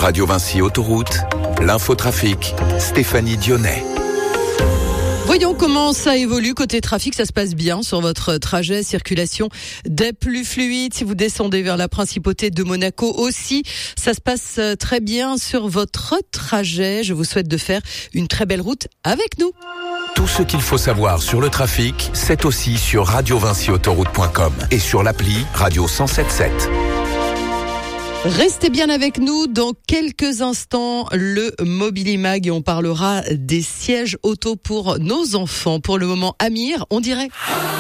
Radio Vinci Autoroute, l'infotrafic, Stéphanie Dionnet. Voyons comment ça évolue côté trafic. Ça se passe bien sur votre trajet. Circulation des plus fluides. Si vous descendez vers la principauté de Monaco aussi, ça se passe très bien sur votre trajet. Je vous souhaite de faire une très belle route avec nous. Tout ce qu'il faut savoir sur le trafic, c'est aussi sur radiovinciautoroute.com et sur l'appli Radio 107.7. Restez bien avec nous. Dans quelques instants, le Mobilimag et on parlera des sièges auto pour nos enfants. Pour le moment, Amir, on dirait...